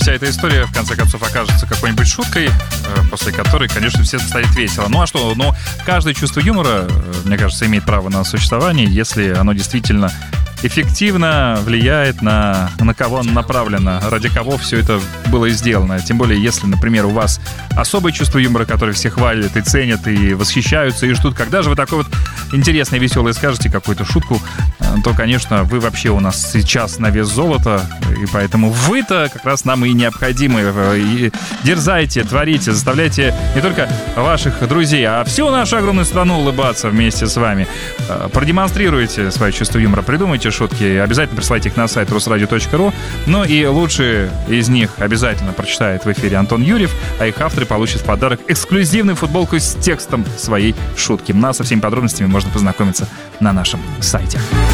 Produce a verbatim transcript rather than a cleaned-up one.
Вся эта история, в конце концов, окажется какой-нибудь шуткой, после которой, конечно, всем станет весело. Ну а что? Ну, каждое чувство юмора, мне кажется, имеет право на существование, если оно действительно эффективно влияет на, на кого оно направлено, ради кого все это было сделано. Тем более, если, например, у вас особое чувство юмора, которое все хвалят и ценят, и восхищаются, и ждут, когда же вы такой вот интересный, веселый скажете какую-то шутку, то, конечно, вы вообще у нас сейчас на вес золота, и поэтому вы-то как раз нам и необходимы. И дерзайте, творите, заставляйте не только ваших друзей, а всю нашу огромную страну улыбаться вместе с вами. Продемонстрируйте свое чувство юмора, придумайте шутки, обязательно присылайте их на сайт русрадио точка ру. Ну и лучшие из них обязательно прочитает в эфире Антон Юрьев, а их авторы получат в подарок эксклюзивную футболку с текстом своей шутки. Ну а со всеми подробностями можно познакомиться на нашем сайте.